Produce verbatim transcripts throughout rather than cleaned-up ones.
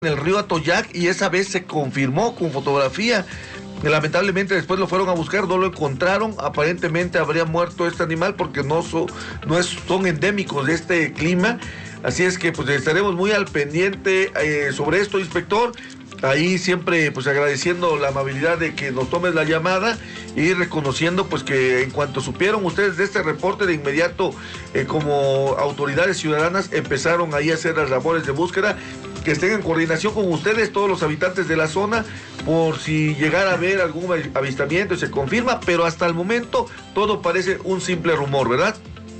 en el río Atoyac y esa vez se confirmó con fotografía. Lamentablemente después lo fueron a buscar, no lo encontraron. Aparentemente habría muerto este animal porque no, so, no es, son endémicos de este clima. Así es que pues estaremos muy al pendiente eh, sobre esto, inspector. Ahí siempre pues agradeciendo la amabilidad de que nos tomes la llamada y reconociendo pues que en cuanto supieron ustedes de este reporte, de inmediato eh, como autoridades ciudadanas empezaron ahí a hacer las labores de búsqueda, que estén en coordinación con ustedes, todos los habitantes de la zona, por si llegara a haber algún avistamiento y se confirma, pero hasta el momento todo parece un simple rumor, ¿verdad?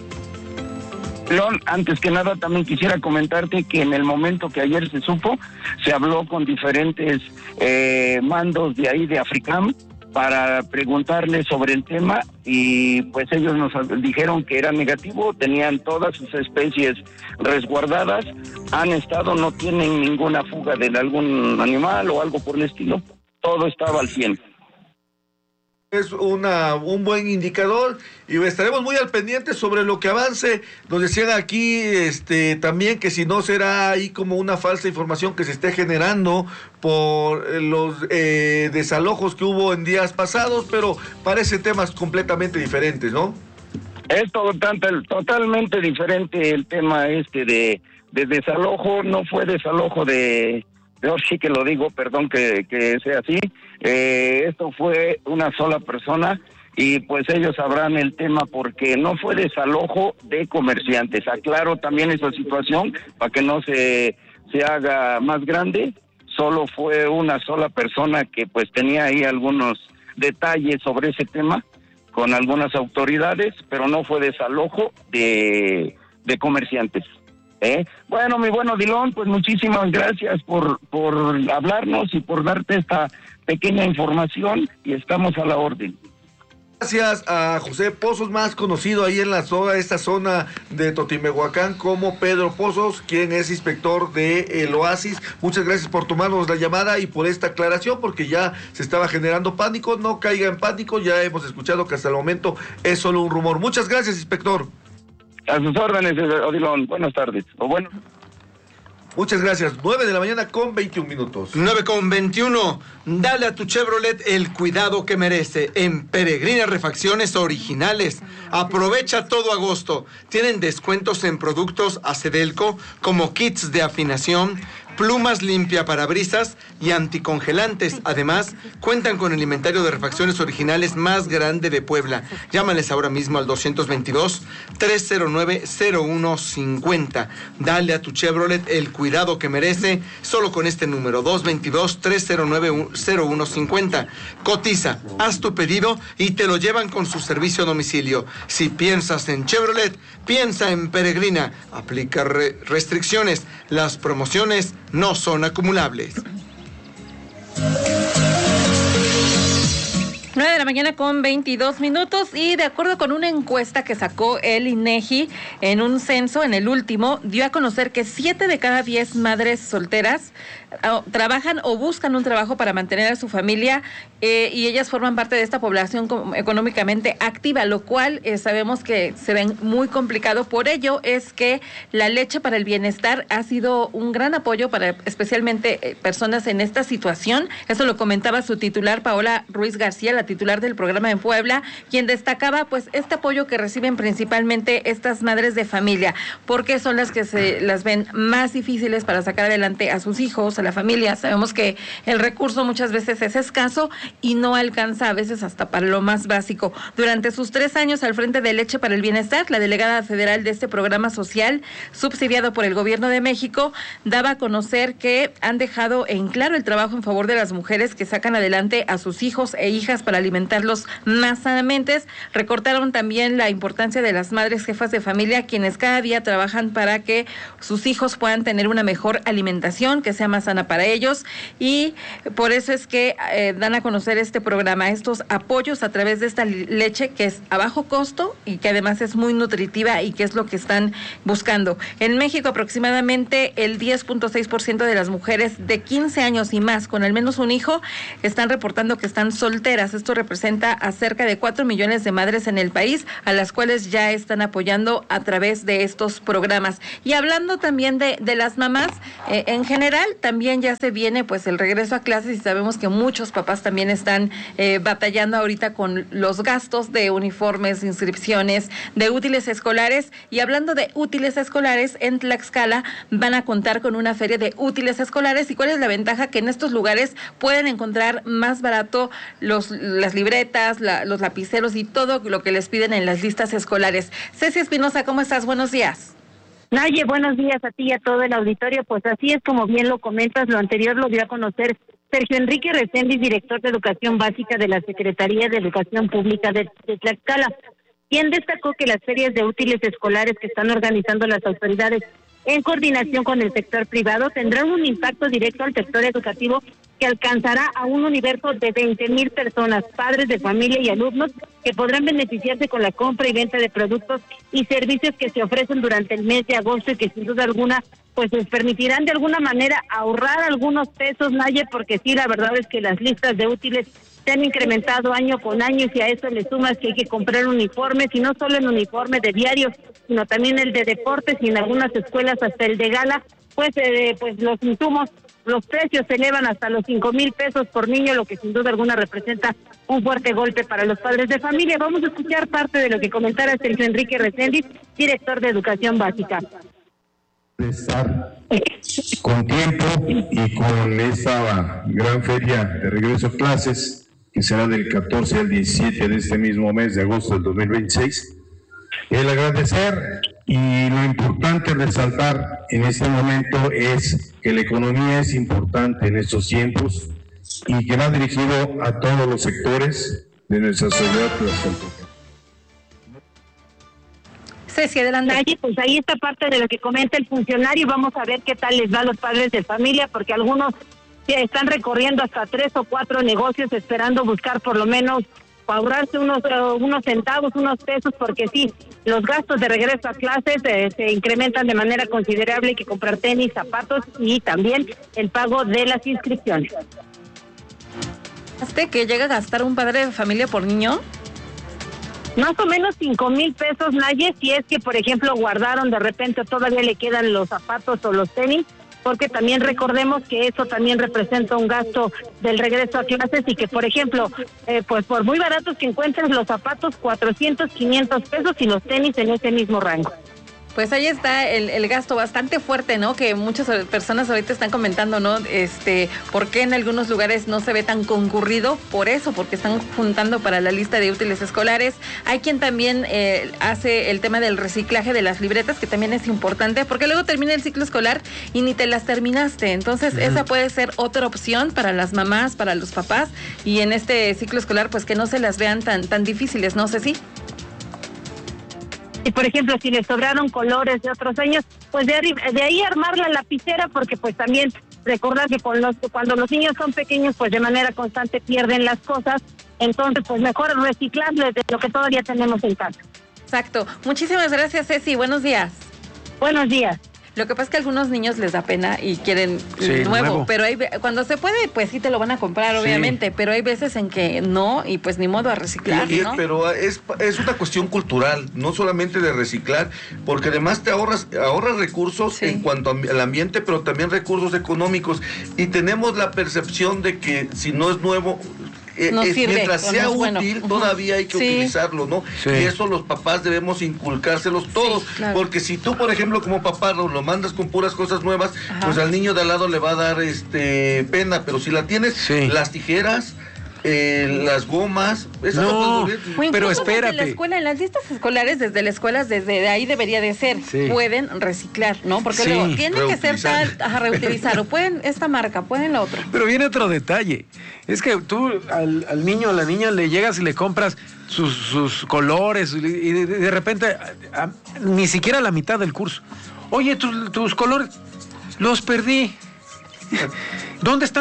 León, antes que nada también quisiera comentarte que en el momento que ayer se supo, se habló con diferentes eh, mandos de ahí de Africam para preguntarles sobre el tema y pues ellos nos dijeron que era negativo, tenían todas sus especies resguardadas, han estado, no tienen ninguna fuga de algún animal o algo por el estilo, todo estaba al cien. Es una, un buen indicador y estaremos muy al pendiente sobre lo que avance. Nos decían aquí este, también que si no será ahí como una falsa información que se esté generando por los eh, desalojos que hubo en días pasados, pero parecen temas completamente diferentes, ¿no? Es total, totalmente diferente el tema este de, de desalojo, no fue desalojo de... Yo sí que lo digo, perdón que, que sea así, eh, esto fue una sola persona y pues ellos sabrán el tema porque no fue desalojo de comerciantes. Aclaro también esa situación para que no se, se haga más grande, solo fue una sola persona que pues tenía ahí algunos detalles sobre ese tema con algunas autoridades, pero no fue desalojo de, de comerciantes. ¿Eh? Bueno, mi bueno Dilón, pues muchísimas gracias por, por hablarnos y por darte esta pequeña información y estamos a la orden. Gracias a José Pozos, más conocido ahí en la zona, esta zona de Totimehuacán como Pedro Pozos, quien es inspector de el Oasis. Muchas gracias por tomarnos la llamada y por esta aclaración, porque ya se estaba generando pánico. No caiga en pánico, ya hemos escuchado que hasta el momento es solo un rumor. Muchas gracias, inspector. A sus órdenes, Odilon. Buenas tardes. O bueno. Muchas gracias. nueve de la mañana con veintiún minutos. nueve con veintiuno. Dale a tu Chevrolet el cuidado que merece en Peregrina Refacciones Originales. Aprovecha todo agosto. Tienen descuentos en productos Acedelco como kits de afinación, plumas limpia parabrisas y anticongelantes. Además, cuentan con el inventario de refacciones originales más grande de Puebla. Llámales ahora mismo al doscientos veintidós, trescientos nueve, cero uno cincuenta. Dale a tu Chevrolet el cuidado que merece solo con este número, doscientos veintidós, trescientos nueve, cero uno cincuenta. Cotiza, haz tu pedido y te lo llevan con su servicio a domicilio. Si piensas en Chevrolet, piensa en Peregrina. Aplica re- restricciones. Las promociones no son acumulables. nueve de la mañana con veintidós minutos y de acuerdo con una encuesta que sacó el INEGI en un censo, en el último, dio a conocer que siete de cada diez madres solteras oh, trabajan o buscan un trabajo para mantener a su familia eh, y ellas forman parte de esta población económicamente activa, lo cual eh, sabemos que se ven muy complicado. Por ello es que la leche para el bienestar ha sido un gran apoyo para especialmente eh, personas en esta situación. Eso lo comentaba su titular, Paola Ruiz García, la titular del programa en Puebla, quien destacaba pues este apoyo que reciben principalmente estas madres de familia, porque son las que se las ven más difíciles para sacar adelante a sus hijos, a la familia. Sabemos que el recurso muchas veces es escaso y no alcanza a veces hasta para lo más básico. Durante sus tres años al frente de Leche para el Bienestar, la delegada federal de este programa social, subsidiado por el gobierno de México, daba a conocer que han dejado en claro el trabajo en favor de las mujeres que sacan adelante a sus hijos e hijas para alimentarlos más sanamente. Recortaron también la importancia de las madres jefas de familia, quienes cada día trabajan para que sus hijos puedan tener una mejor alimentación, que sea más sana para ellos, y por eso es que eh, dan a conocer este programa, estos apoyos a través de esta leche que es a bajo costo y que además es muy nutritiva y que es lo que están buscando. En México aproximadamente el diez punto seis por ciento de las mujeres de quince años y más con al menos un hijo están reportando que están solteras. Esto representa representa a cerca de cuatro millones de madres en el país, a las cuales ya están apoyando a través de estos programas. Y hablando también de, de las mamás, eh, en general también ya se viene pues el regreso a clases, y sabemos que muchos papás también están eh, batallando ahorita con los gastos de uniformes, inscripciones, de útiles escolares. Y hablando de útiles escolares, en Tlaxcala van a contar con una feria de útiles escolares. ¿Y cuál es la ventaja? Que en estos lugares pueden encontrar más barato los, las libretas, la, los lapiceros y todo lo que les piden en las listas escolares. Ceci Espinosa, ¿cómo estás? Buenos días. Naye, buenos días a ti y a todo el auditorio. Pues así es, como bien lo comentas, lo anterior lo dio a conocer Sergio Enrique Reséndiz, director de Educación Básica de la Secretaría de Educación Pública de, de Tlaxcala, quien destacó que las ferias de útiles escolares que están organizando las autoridades en coordinación con el sector privado tendrán un impacto directo al sector educativo que alcanzará a un universo de veinte mil personas, padres de familia y alumnos, que podrán beneficiarse con la compra y venta de productos y servicios que se ofrecen durante el mes de agosto, y que sin duda alguna pues les permitirán de alguna manera ahorrar algunos pesos, Naye, porque sí, la verdad es que las listas de útiles se han incrementado año con año, y si a eso le sumas que hay que comprar uniformes, y no solo el uniforme de diario, sino también el de deportes, y en algunas escuelas hasta el de gala, pues eh, pues los insumos, los precios se elevan hasta los cinco mil pesos por niño, lo que sin duda alguna representa un fuerte golpe para los padres de familia. Vamos a escuchar parte de lo que comentara Sergio Enrique Reséndiz, director de Educación Básica. Estar con tiempo y con esta gran feria de regreso a clases, que será del catorce al diecisiete de este mismo mes de agosto del dos mil veintiséis. El agradecer y lo importante resaltar en este momento es que la economía es importante en estos tiempos y que va dirigido a todos los sectores de nuestra sociedad tlaxcalteca. Ceci, adelante. Naye, pues ahí está parte de lo que comenta el funcionario. Vamos a ver qué tal les va a los padres de familia, porque algunos están recorriendo hasta tres o cuatro negocios esperando buscar por lo menos ahorrarse unos uh, unos centavos, unos pesos, porque sí, los gastos de regreso a clases eh, se incrementan de manera considerable. Hay que comprar tenis, zapatos y también el pago de las inscripciones. ¿Hasta que llega a gastar un padre de familia por niño? Más o menos cinco mil pesos, Naye, si es que, por ejemplo, guardaron de repente, todavía le quedan los zapatos o los tenis, porque también recordemos que eso también representa un gasto del regreso a clases, y que, por ejemplo, eh, pues por muy baratos que encuentres los zapatos, cuatrocientos, quinientos pesos, y los tenis en ese mismo rango. Pues ahí está el, el gasto bastante fuerte, ¿no? Que muchas personas ahorita están comentando, ¿no? Este, ¿por qué en algunos lugares no se ve tan concurrido? Por eso, porque están juntando para la lista de útiles escolares. Hay quien también eh, hace el tema del reciclaje de las libretas, que también es importante, porque luego termina el ciclo escolar y ni te las terminaste. Entonces, uh-huh. esa puede ser otra opción para las mamás, para los papás, y en este ciclo escolar, pues que no se las vean tan, tan difíciles, ¿no, Ceci? Y por ejemplo, si les sobraron colores de otros años, pues de, arri- de ahí armar la lapicera, porque pues también recordar que con los, cuando los niños son pequeños, pues de manera constante pierden las cosas. Entonces, pues mejor reciclarles de lo que todavía tenemos en casa. Exacto. Muchísimas gracias, Ceci. Buenos días. Buenos días. Lo que pasa es que a algunos niños les da pena y quieren sí, nuevo, nuevo, pero hay, cuando se puede, pues sí te lo van a comprar, obviamente, sí. Pero hay veces en que no, y pues ni modo a reciclar, y, ¿no? Pero es, es una cuestión cultural, no solamente de reciclar, porque además te ahorras, ahorras recursos sí. en cuanto al ambiente, pero también recursos económicos, y tenemos la percepción de que si no es nuevo, no eh, sirve, mientras sea no útil, bueno. todavía hay que sí. utilizarlo, ¿no? Sí. Y eso los papás debemos inculcárselos todos, sí, claro. Porque si tú, por ejemplo, como papá lo, lo mandas con puras cosas nuevas, ajá. pues al niño de al lado le va a dar este pena, pero si la tienes, sí. las tijeras, eh, las gomas, esas no, pero espérate. En la escuela, en las listas escolares, desde las escuelas, desde ahí debería de ser, sí. pueden reciclar, ¿no? Porque sí. luego tiene que ser tal, a reutilizar, o pueden esta marca, pueden la otra. Pero viene otro detalle, es que tú al, al niño, a la niña le llegas y le compras sus, sus colores, y de, de repente a, a, ni siquiera la mitad del curso. Oye, tu, tus colores, los perdí. ¿Dónde están?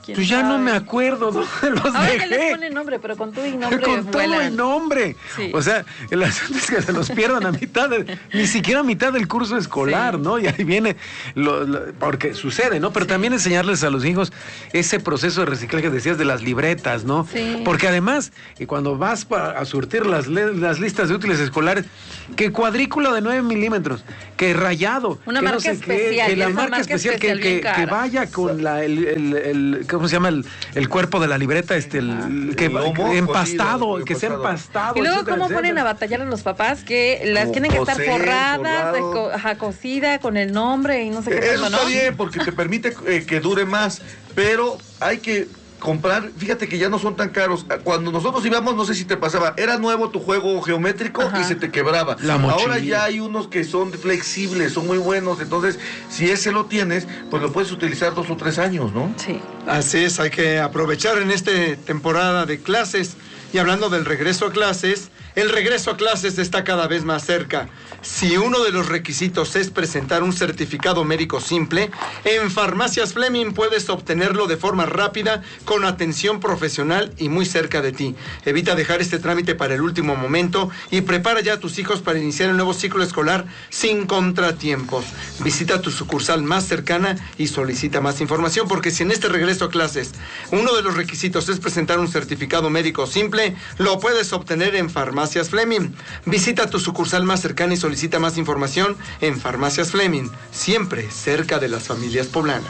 Pues ya no me acuerdo dónde los Ahora dejé. ya les ponen nombre, pero con tu y nombre Con todo vuelan. el nombre. Sí. O sea, el asunto es que se los pierdan a mitad, de, ni siquiera a mitad del curso escolar, Sí. ¿no? Y ahí viene, lo, lo- porque sucede, ¿no? Pero Sí. también enseñarles a los hijos ese proceso de reciclaje que decías de las libretas, ¿no? Sí. Porque además, y cuando vas pa- a surtir las, le- las listas de útiles escolares, que cuadrícula de nueve milímetros, que rayado, Una que marca no sé especial, qué, que y la esa marca marca especial, especial que, que, bien cara. que vaya con la, el, el, el- ¿cómo se llama? El, el cuerpo de la libreta, este, el, que, El lomo que empastado, cocido, que sea empastado. empastado. Y luego, etcétera, ¿cómo ponen a etcétera. batallar a los papás que las Como tienen que estar coser, forradas, de forrado. co- ajá, cocida, con el nombre y no sé qué Eso tanto, está ¿no? bien porque te permite eh, que dure más, pero hay que comprar, fíjate que ya no son tan caros. Cuando nosotros íbamos, no sé si te pasaba, era nuevo tu juego geométrico Ajá. y se te quebraba. La mochila. Ahora ya hay unos que son flexibles, son muy buenos, entonces si ese lo tienes, pues lo puedes utilizar dos o tres años, ¿no? Sí. Así es, hay que aprovechar en esta temporada de clases. Y hablando del regreso a clases, el regreso a clases está cada vez más cerca. Si uno de los requisitos es presentar un certificado médico simple, en Farmacias Fleming puedes obtenerlo de forma rápida, con atención profesional y muy cerca de ti. Evita dejar este trámite para el último momento y prepara ya a tus hijos para iniciar el nuevo ciclo escolar sin contratiempos. Visita tu sucursal más cercana y solicita más información, porque si en este regreso a clases uno de los requisitos es presentar un certificado médico simple, lo puedes obtener en Farmacias Fleming. Visita tu sucursal más cercana y solicita más información en Farmacias Fleming, siempre cerca de las familias poblanas.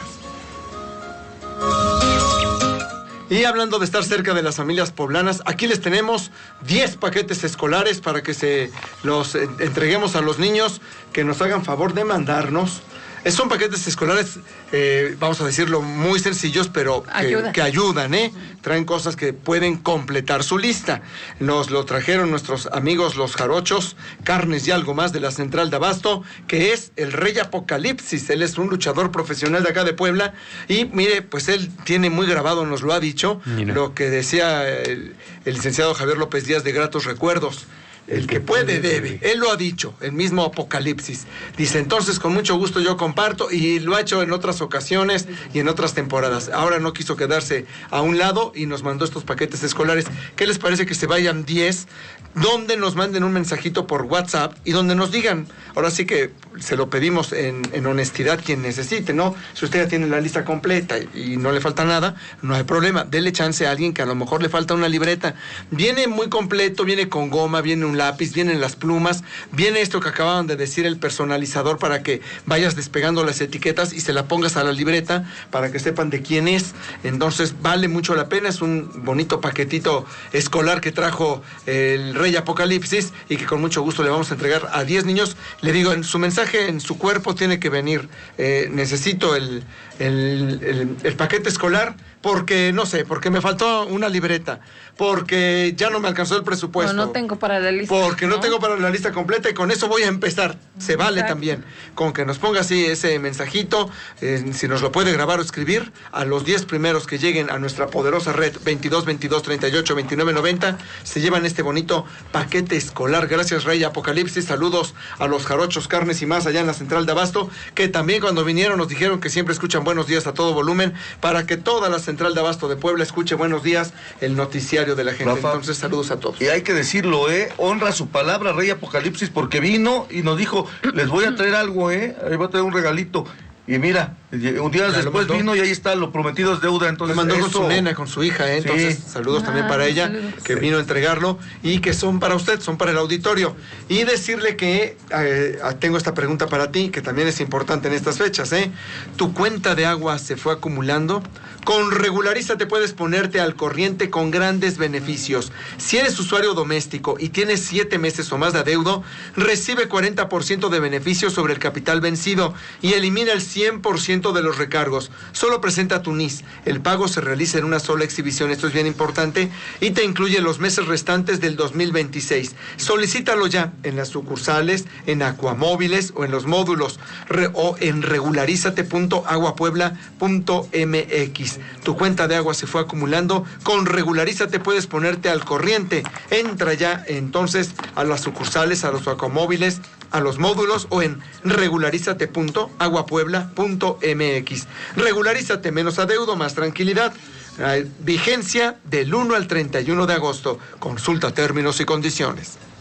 Y hablando de estar cerca de las familias poblanas, aquí les tenemos diez paquetes escolares para que se los eh, entreguemos a los niños, que nos hagan favor de mandarnos. Eh, Son paquetes escolares, eh, vamos a decirlo, muy sencillos, pero que, Ayuda. que ayudan, ¿eh? Traen cosas que pueden completar su lista. Nos lo trajeron nuestros amigos los jarochos, carnes y algo más de la Central de Abasto, que es el Rey Apocalipsis. Él es un luchador profesional de acá de Puebla. Y mire, pues él tiene muy grabado, nos lo ha dicho, Mira. lo que decía el, el licenciado Javier López Díaz de Gratos Recuerdos. El que puede, debe. Él lo ha dicho, el mismo Apocalipsis. Dice, entonces con mucho gusto yo comparto, y lo ha hecho en otras ocasiones y en otras temporadas. Ahora no quiso quedarse a un lado y nos mandó estos paquetes escolares. ¿Qué les parece que se vayan diez? Donde nos manden un mensajito por WhatsApp y donde nos digan, ahora sí que se lo pedimos en, en honestidad quien necesite, ¿no? Si usted ya tiene la lista completa y no le falta nada, no hay problema. Dele chance a alguien que a lo mejor le falta una libreta. Viene muy completo, viene con goma, viene un lápiz, vienen las plumas, viene esto que acababan de decir, el personalizador, para que vayas despegando las etiquetas y se la pongas a la libreta para que sepan de quién es. Entonces vale mucho la pena, es un bonito paquetito escolar que trajo el Rey Apocalipsis y que con mucho gusto le vamos a entregar a diez niños. Le digo, en su mensaje, en su cuerpo tiene que venir, eh, necesito el, el, el, el paquete escolar, porque, no sé, porque me faltó una libreta, porque ya no me alcanzó el presupuesto. No, no tengo para la lista. Porque no tengo para la lista completa y con eso voy a empezar. Se vale Exacto. también. Con que nos ponga así ese mensajito, eh, si nos lo puede grabar o escribir, a los diez primeros que lleguen a nuestra poderosa red veintidós veintidós treinta y ocho veintinueve noventa, se llevan este bonito paquete escolar. Gracias, Rey Apocalipsis. Saludos a los jarochos, carnes y más allá en la Central de Abasto, que también cuando vinieron nos dijeron que siempre escuchan Buenos Días a todo volumen, para que toda la Central de Abasto de Puebla escuche Buenos Días, el noticiario de la gente. Rafa. Entonces, saludos a todos. Y hay que decirlo, ¿eh? Honra su palabra, Rey Apocalipsis, porque vino y nos dijo, les voy a traer algo, ¿eh? Ahí va a traer un regalito. Y mira, un día Ya lo después mandó. vino y ahí está, lo prometido es deuda. Lo Entonces, mandó con eso- su nena, con su hija, ¿eh? Entonces, Sí. saludos también Ah, para ella, saludos. que vino a entregarlo, y que son para usted, son para el auditorio. Y decirle que eh, tengo esta pregunta para ti, que también es importante en estas fechas, ¿eh? ¿Tu cuenta de agua se fue acumulando? Con Regulariza te puedes ponerte al corriente con grandes beneficios. Si eres usuario doméstico y tienes siete meses o más de adeudo, recibe cuarenta por ciento de beneficios sobre el capital vencido y elimina el cien por ciento de los recargos. Solo presenta tu N I S. El pago se realiza en una sola exhibición, esto es bien importante, y te incluye los meses restantes del dos mil veintiséis. Solicítalo ya en las sucursales, en Acuamóviles o en los módulos, re, o en regularizate punto agua puebla punto m x. Tu cuenta de agua se fue acumulando. Con Regularízate puedes ponerte al corriente. Entra ya entonces a las sucursales, a los Acuamóviles a los módulos o en regularízate punto aguapuebla punto m x. Regularízate, menos adeudo, más tranquilidad. Vigencia del uno al treinta y uno de agosto. Consulta términos y condiciones.